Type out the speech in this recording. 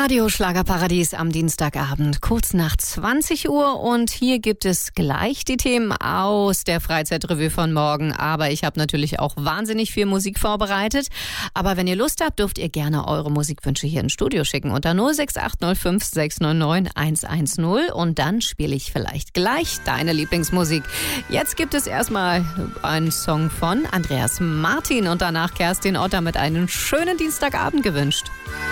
Radio Schlagerparadies am Dienstagabend, kurz nach 20 Uhr. Und hier gibt es gleich die Themen aus der Freizeitrevue von morgen. Aber ich habe natürlich auch wahnsinnig viel Musik vorbereitet. Aber wenn ihr Lust habt, dürft ihr gerne eure Musikwünsche hier ins Studio schicken unter 06805 699 110. Und dann spiele ich vielleicht gleich deine Lieblingsmusik. Jetzt gibt es erstmal einen Song von Andreas Martin und danach Kerstin Otter mit einem schönen Dienstagabend gewünscht.